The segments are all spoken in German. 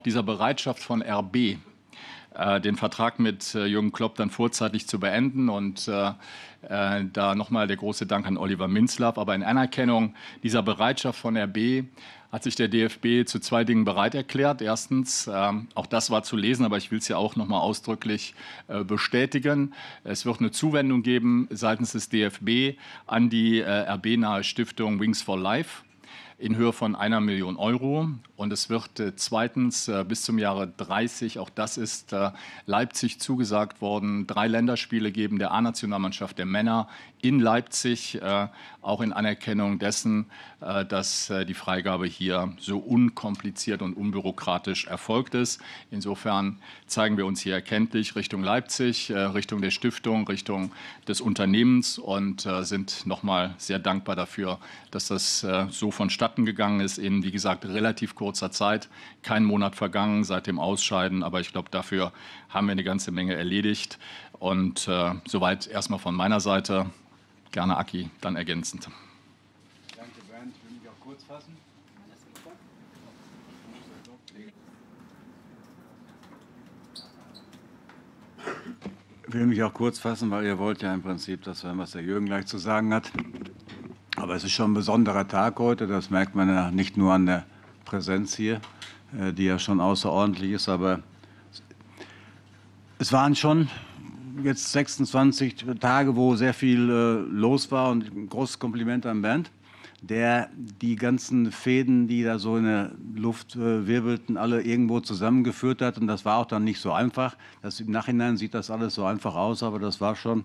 Dieser Bereitschaft von RB, den Vertrag mit Jürgen Klopp dann vorzeitig zu beenden. Und da nochmal der große Dank an Oliver Minzlaff. Aber in Anerkennung dieser Bereitschaft von RB hat sich der DFB zu zwei Dingen bereit erklärt. Erstens, auch das war zu lesen, aber ich will es ja auch nochmal ausdrücklich bestätigen. Es wird eine Zuwendung geben seitens des DFB an die RB-nahe Stiftung Wings for Life in Höhe von 1 Million Euro. Und es wird zweitens bis zum Jahre 30, auch das ist Leipzig zugesagt worden, 3 Länderspiele geben der A-Nationalmannschaft der Männer in Leipzig, auch in Anerkennung dessen, dass die Freigabe hier so unkompliziert und unbürokratisch erfolgt ist. Insofern zeigen wir uns hier erkenntlich Richtung Leipzig, Richtung der Stiftung, Richtung des Unternehmens und sind nochmal sehr dankbar dafür, dass das so vonstatten gegangen ist in, wie gesagt, relativ kurzer Zeit. Kein Monat vergangen seit dem Ausscheiden, aber ich glaube, dafür haben wir eine ganze Menge erledigt. Und soweit erstmal von meiner Seite. Gerne Aki, dann ergänzend. Danke, Bernd. Ich will mich auch kurz fassen. Ich will mich auch kurz fassen, weil ihr wollt ja im Prinzip das hören, was der Jürgen gleich zu sagen hat. Aber es ist schon ein besonderer Tag heute. Das merkt man ja nicht nur an der Präsenz hier, die ja schon außerordentlich ist, aber es waren schon jetzt 26 Tage, wo sehr viel los war, und ein großes Kompliment an Bernd, der die ganzen Fäden, die da so in der Luft wirbelten, alle irgendwo zusammengeführt hat. Und das war auch dann nicht so einfach. Im Nachhinein sieht das alles so einfach aus, aber das war schon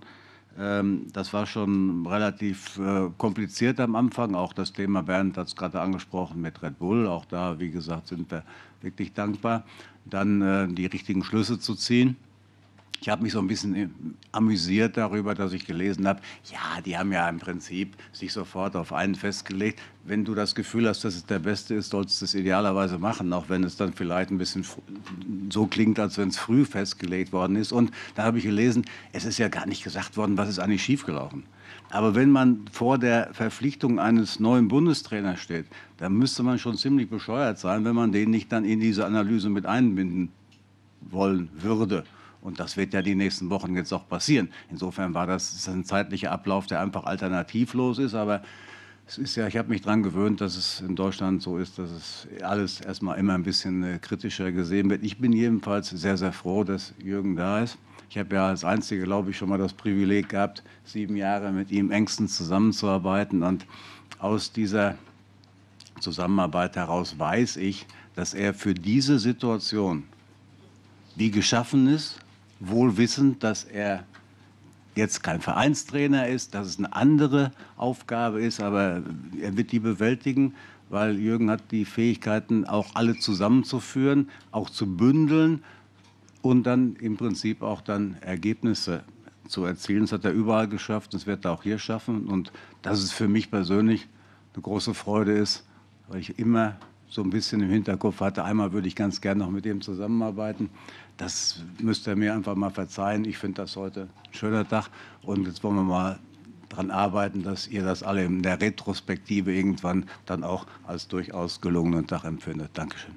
relativ kompliziert am Anfang. Auch das Thema, Bernd hat es gerade angesprochen, mit Red Bull. Auch da, wie gesagt, sind wir wirklich dankbar, dann die richtigen Schlüsse zu ziehen. Ich habe mich so ein bisschen amüsiert darüber, dass ich gelesen habe, ja, die haben ja im Prinzip sich sofort auf einen festgelegt. Wenn du das Gefühl hast, dass es der Beste ist, sollst du es idealerweise machen, auch wenn es dann vielleicht ein bisschen so klingt, als wenn es früh festgelegt worden ist. Und da habe ich gelesen, es ist ja gar nicht gesagt worden, was ist eigentlich schiefgelaufen. Aber wenn man vor der Verpflichtung eines neuen Bundestrainers steht, dann müsste man schon ziemlich bescheuert sein, wenn man den nicht dann in diese Analyse mit einbinden wollen würde. Und das wird ja die nächsten Wochen jetzt auch passieren. Insofern war das ein zeitlicher Ablauf, der einfach alternativlos ist. Aber es ist ja, ich habe mich daran gewöhnt, dass es in Deutschland so ist, dass es alles erstmal immer ein bisschen kritischer gesehen wird. Ich bin jedenfalls sehr, sehr froh, dass Jürgen da ist. Ich habe ja als Einzige, glaube ich, schon mal das Privileg gehabt, 7 Jahre mit ihm engstens zusammenzuarbeiten. Und aus dieser Zusammenarbeit heraus weiß ich, dass er für diese Situation, die geschaffen ist, wohl wissend, dass er jetzt kein Vereinstrainer ist, dass es eine andere Aufgabe ist, aber er wird die bewältigen, weil Jürgen hat die Fähigkeiten, auch alle zusammenzuführen, auch zu bündeln und dann im Prinzip auch dann Ergebnisse zu erzielen. Das hat er überall geschafft, das wird er auch hier schaffen. Und dass es für mich persönlich eine große Freude ist, weil ich immer so ein bisschen im Hinterkopf hatte, einmal würde ich ganz gern noch mit ihm zusammenarbeiten. Das müsst ihr mir einfach mal verzeihen. Ich finde das heute ein schöner Tag. Und jetzt wollen wir mal daran arbeiten, dass ihr das alle in der Retrospektive irgendwann dann auch als durchaus gelungenen Tag empfindet. Dankeschön.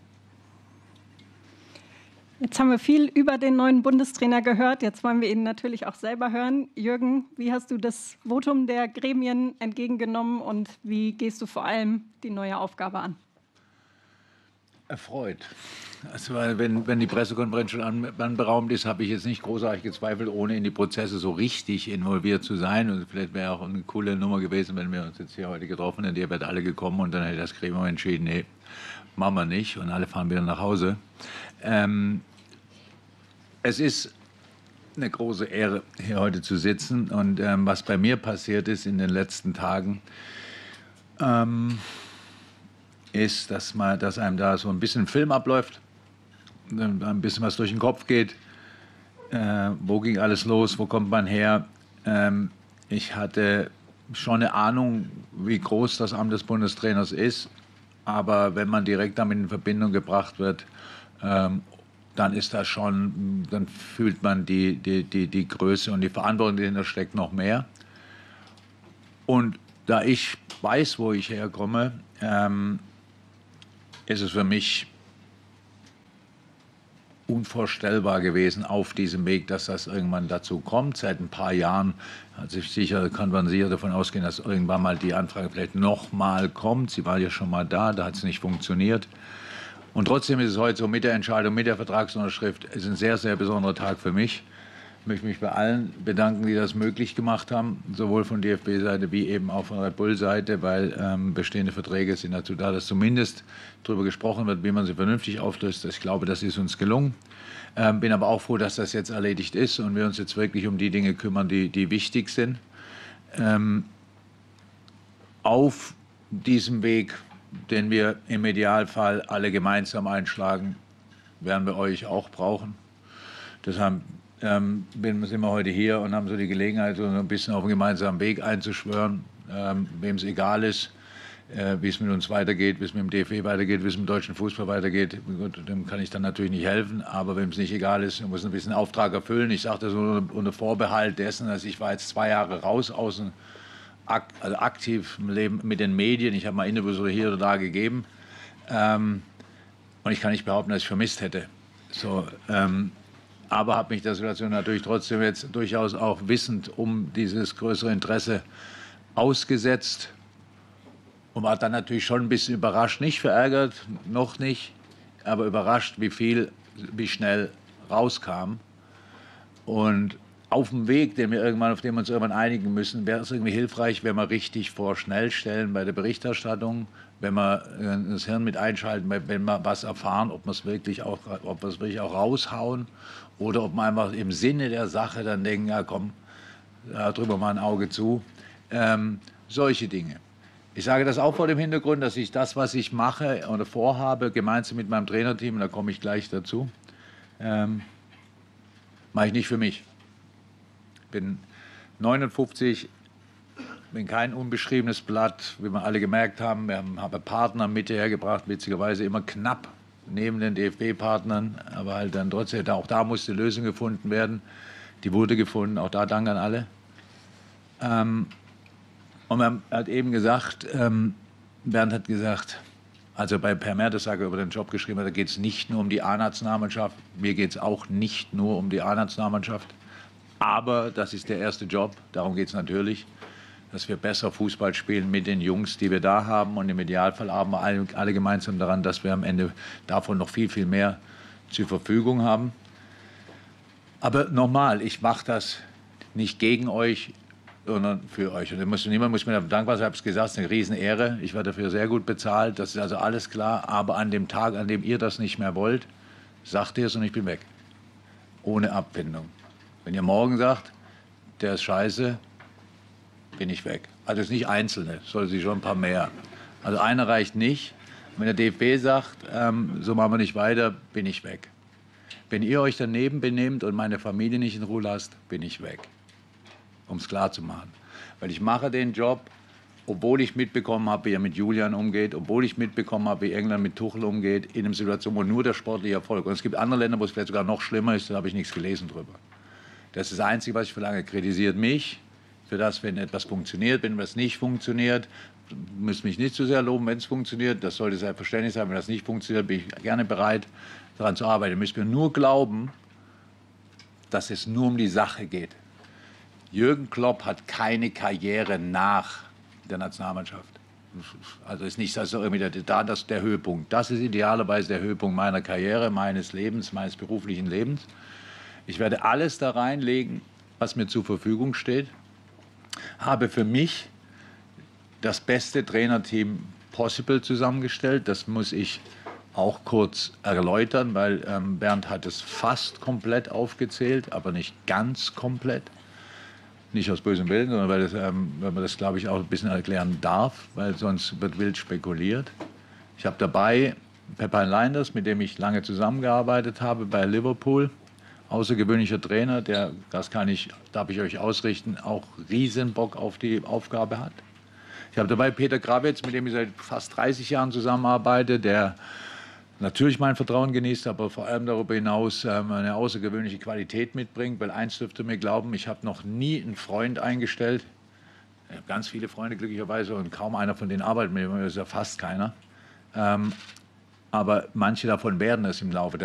Jetzt haben wir viel über den neuen Bundestrainer gehört. Jetzt wollen wir ihn natürlich auch selber hören. Jürgen, wie hast du das Votum der Gremien entgegengenommen und wie gehst du vor allem die neue Aufgabe an? Erfreut. Also, wenn die Pressekonferenz schon anberaumt ist, habe ich jetzt nicht großartig gezweifelt, ohne in die Prozesse so richtig involviert zu sein. Und vielleicht wäre auch eine coole Nummer gewesen, wenn wir uns jetzt hier heute getroffen hätten. Ihr wärt alle gekommen und dann hätte das Gremium entschieden, nee, machen wir nicht. Und alle fahren wieder nach Hause. Es ist eine große Ehre, hier heute zu sitzen. Und was bei mir passiert ist in den letzten Tagen, ist, dass einem da so ein bisschen Film abläuft, ein bisschen was durch den Kopf geht. Wo ging alles los? Wo kommt man her? Ich hatte schon eine Ahnung, wie groß das Amt des Bundestrainers ist. Aber wenn man direkt damit in Verbindung gebracht wird, dann ist das schon, dann fühlt man die Größe und die Verantwortung, die dahinter steckt, noch mehr. Und da ich weiß, wo ich herkomme, ist es für mich unvorstellbar gewesen auf diesem Weg, dass das irgendwann dazu kommt. Seit ein paar Jahren kann man sicher davon ausgehen, dass irgendwann mal die Anfrage vielleicht nochmal kommt. Sie war ja schon mal da hat es nicht funktioniert. Und trotzdem ist es heute so mit der Entscheidung, mit der Vertragsunterschrift, es ist ein sehr, sehr besonderer Tag für mich. Ich möchte mich bei allen bedanken, die das möglich gemacht haben, sowohl von DFB-Seite wie eben auch von Red Bull-Seite, weil bestehende Verträge sind dazu da, dass zumindest darüber gesprochen wird, wie man sie vernünftig auflöst. Ich glaube, das ist uns gelungen. Bin aber auch froh, dass das jetzt erledigt ist und wir uns jetzt wirklich um die Dinge kümmern, die wichtig sind. Auf diesem Weg, den wir im Idealfall alle gemeinsam einschlagen, werden wir euch auch brauchen. Deshalb sind wir heute hier und haben so die Gelegenheit, so ein bisschen auf einen gemeinsamen Weg einzuschwören, wem es egal ist, wie es mit uns weitergeht, wie es mit dem DFB weitergeht, wie es mit dem deutschen Fußball weitergeht. Dem kann ich dann natürlich nicht helfen, aber wem es nicht egal ist, muss ein bisschen Auftrag erfüllen. Ich sage das unter Vorbehalt dessen, dass ich war jetzt 2 Jahre raus aus dem aktiv im Leben mit den Medien. Ich habe mal Interviews hier oder da gegeben und ich kann nicht behaupten, dass ich vermisst hätte. So, aber habe mich der Situation natürlich trotzdem jetzt durchaus auch wissend um dieses größere Interesse ausgesetzt und war dann natürlich schon ein bisschen überrascht, nicht verärgert, noch nicht, aber überrascht, wie schnell rauskam. Und auf dem Weg, auf dem wir uns irgendwann einigen müssen, wäre es irgendwie hilfreich, wenn wir richtig vorschnell stellen bei der Berichterstattung, wenn wir das Hirn mit einschalten, wenn wir was erfahren, ob wir es wirklich auch raushauen oder ob wir einfach im Sinne der Sache dann denken, ja komm, da drüber mal ein Auge zu. Solche Dinge. Ich sage das auch vor dem Hintergrund, dass ich das, was ich mache oder vorhabe, gemeinsam mit meinem Trainerteam, und da komme ich gleich dazu, mache ich nicht für mich. Ich bin 59, bin kein unbeschriebenes Blatt, wie wir alle gemerkt haben. Wir haben Partner mit hergebracht, witzigerweise immer knapp neben den DFB-Partnern, aber halt dann trotzdem, auch da musste eine Lösung gefunden werden. Die wurde gefunden, auch da Dank an alle. Und man hat eben gesagt, Bernd hat gesagt, also bei Per Mertesacker über den Job geschrieben hat, da geht es nicht nur um die A-Nationalmannschaft, mir geht es auch nicht nur um die A-Nationalmannschaft, aber das ist der erste Job, darum geht es natürlich, dass wir besser Fußball spielen mit den Jungs, die wir da haben und im Idealfall arbeiten wir alle gemeinsam daran, dass wir am Ende davon noch viel, viel mehr zur Verfügung haben. Aber nochmal, ich mache das nicht gegen euch, sondern für euch. Und niemand muss mir dafür dankbar sein, ich habe es gesagt, es ist eine Riesenehre. Ich werde dafür sehr gut bezahlt, das ist also alles klar. Aber an dem Tag, an dem ihr das nicht mehr wollt, sagt ihr es und ich bin weg. Ohne Abfindung. Wenn ihr morgen sagt, der ist scheiße, bin ich weg. Also es ist nicht Einzelne, es soll sich schon ein paar mehr. Also einer reicht nicht. Wenn der DFB sagt, so machen wir nicht weiter, bin ich weg. Wenn ihr euch daneben benehmt und meine Familie nicht in Ruhe lasst, bin ich weg. Um es klar zu machen. Weil ich mache den Job, obwohl ich mitbekommen habe, wie er mit Julian umgeht, obwohl ich mitbekommen habe, wie England mit Tuchel umgeht, in einer Situation, wo nur der sportliche Erfolg. Und es gibt andere Länder, wo es vielleicht sogar noch schlimmer ist, da habe ich nichts gelesen drüber. Das ist das Einzige, was ich verlange. Kritisiert mich für das, wenn etwas funktioniert, wenn etwas nicht funktioniert. Ihr müsst mich nicht zu sehr loben, wenn es funktioniert. Das sollte selbstverständlich sein. Wenn das nicht funktioniert, bin ich gerne bereit, daran zu arbeiten. Ihr müsst mir nur glauben, dass es nur um die Sache geht. Jürgen Klopp hat keine Karriere nach der Nationalmannschaft. Also ist nicht also irgendwie der Höhepunkt. Das ist idealerweise der Höhepunkt meiner Karriere, meines Lebens, meines beruflichen Lebens. Ich werde alles da reinlegen, was mir zur Verfügung steht. Habe für mich das beste Trainerteam possible zusammengestellt. Das muss ich auch kurz erläutern, weil Bernd hat es fast komplett aufgezählt, aber nicht ganz komplett. Nicht aus bösem Willen, sondern weil man das, glaube ich, auch ein bisschen erklären darf, weil sonst wird wild spekuliert. Ich habe dabei Pepijn Lijnders, mit dem ich lange zusammengearbeitet habe bei Liverpool. Außergewöhnlicher Trainer, der, darf ich euch ausrichten, auch riesen Bock auf die Aufgabe hat. Ich habe dabei Peter Krawietz, mit dem ich seit fast 30 Jahren zusammenarbeite, der natürlich mein Vertrauen genießt, aber vor allem darüber hinaus eine außergewöhnliche Qualität mitbringt, weil eins dürft ihr mir glauben, ich habe noch nie einen Freund eingestellt. Ich habe ganz viele Freunde glücklicherweise und kaum einer von denen arbeitet mit mir, das ist ja fast keiner. Aber manche davon werden es im Laufe der